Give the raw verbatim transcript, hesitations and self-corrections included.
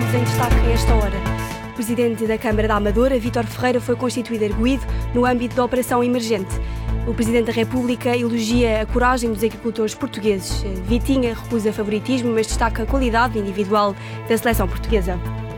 assuntos em destaque a esta hora. O presidente da Câmara da Amadora, Vítor Ferreira, foi constituído arguido no âmbito da Operação Emergente. O Presidente da República elogia a coragem dos agricultores portugueses. Vitinha recusa favoritismo, mas destaca a qualidade individual da seleção portuguesa.